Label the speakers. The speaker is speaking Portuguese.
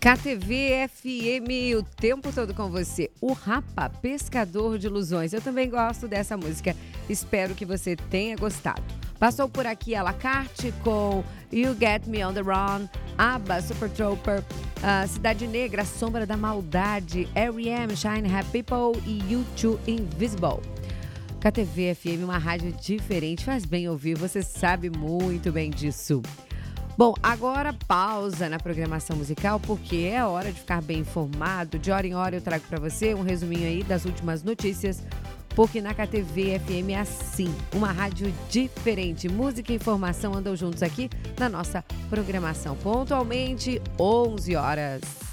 Speaker 1: KTV FM, o tempo todo com você. O Rapa, Pescador de Ilusões. Eu também gosto dessa música. Espero que você tenha gostado. Passou por aqui a La Carte com You Get Me On The Run, ABBA, Super Trooper, Cidade Negra, Sombra da Maldade, R.E.M., Shine Happy People e U2 Invisible. KTV FM, uma rádio diferente, faz bem ouvir, você sabe muito bem disso. Bom, agora pausa na programação musical, porque é hora de ficar bem informado. De hora em hora eu trago para você um resuminho aí das últimas notícias, porque na KTV FM é assim, uma rádio diferente. Música e informação andam juntos aqui na nossa programação. Pontualmente, 11 horas.